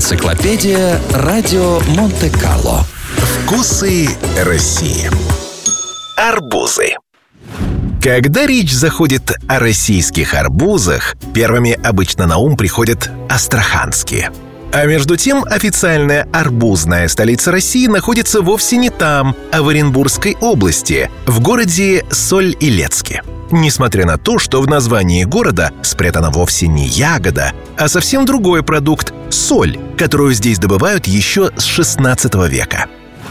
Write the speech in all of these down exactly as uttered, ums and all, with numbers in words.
Энциклопедия Радио Монте-Карло. Вкусы России. Арбузы. Когда речь заходит о российских арбузах, первыми обычно на ум приходят астраханские. А между тем, официальная арбузная столица России находится вовсе не там, а в Оренбургской области, в городе Соль-Илецке. Несмотря на то, что в названии города спрятана вовсе не ягода, а совсем другой продукт – соль, которую здесь добывают еще с шестнадцатого века.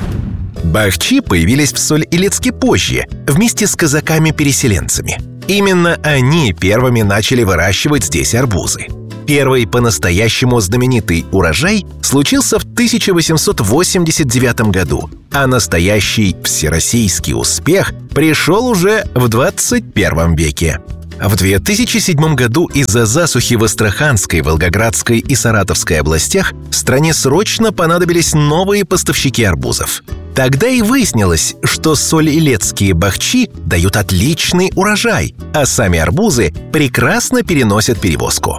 Бахчи появились в Соль-Илецке позже, вместе с казаками-переселенцами. Именно они первыми начали выращивать здесь арбузы. Первый по-настоящему знаменитый урожай случился в тысяча восемьсот восемьдесят девятом году, а настоящий всероссийский успех пришел уже в двадцать первом веке. В две тысячи седьмом году из-за засухи в Астраханской, Волгоградской и Саратовской областях стране срочно понадобились новые поставщики арбузов. Тогда и выяснилось, что соль-илецкие бахчи дают отличный урожай, а сами арбузы прекрасно переносят перевозку.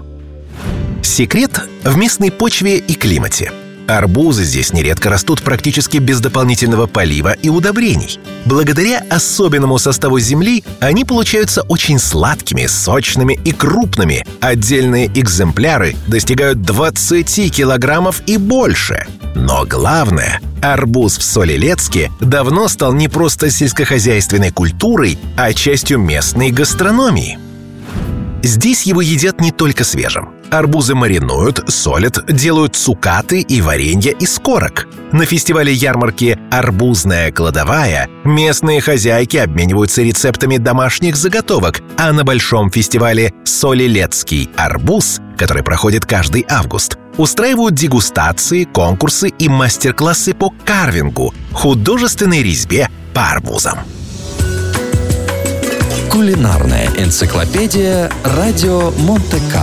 Секрет в местной почве и климате. Арбузы здесь нередко растут практически без дополнительного полива и удобрений. Благодаря особенному составу земли они получаются очень сладкими, сочными и крупными. Отдельные экземпляры достигают двадцати килограммов и больше. Но главное, арбуз в Соль-Илецке давно стал не просто сельскохозяйственной культурой, а частью местной гастрономии. Здесь его едят не только свежим. Арбузы маринуют, солят, делают цукаты и варенье из корок. На фестивале ярмарки «Арбузная кладовая» местные хозяйки обмениваются рецептами домашних заготовок, а на большом фестивале «Соль-Илецкий арбуз», который проходит каждый август, устраивают дегустации, конкурсы и мастер-классы по карвингу, художественной резьбе по арбузам. Кулинарная энциклопедия Радио Монте-Карло.